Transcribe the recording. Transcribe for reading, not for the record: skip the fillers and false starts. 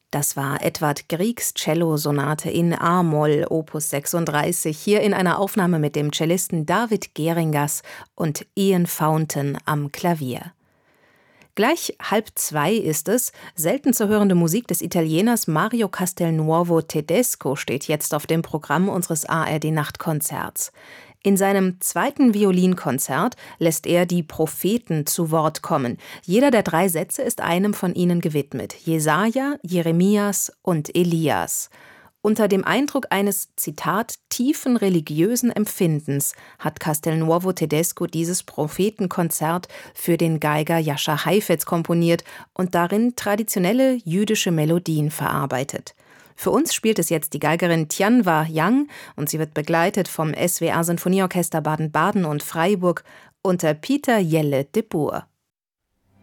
Das war Edvard Griegs Cellosonate in A-Moll, Opus 36, hier in einer Aufnahme mit dem Cellisten David Geringas und Ian Fountain am Klavier. Gleich 1:30 ist es. Selten zu hörende Musik des Italieners Mario Castelnuovo Tedesco steht jetzt auf dem Programm unseres ARD-Nachtkonzerts. In seinem 2. Violinkonzert lässt er die Propheten zu Wort kommen. Jeder der 3 Sätze ist einem von ihnen gewidmet: Jesaja, Jeremias und Elias. Unter dem Eindruck eines, Zitat, tiefen religiösen Empfindens hat Castelnuovo Tedesco dieses Prophetenkonzert für den Geiger Jascha Heifetz komponiert und darin traditionelle jüdische Melodien verarbeitet. Für uns spielt es jetzt die Geigerin Tianwa Yang und sie wird begleitet vom SWR Sinfonieorchester Baden-Baden und Freiburg unter Pieter Jelle de Boer.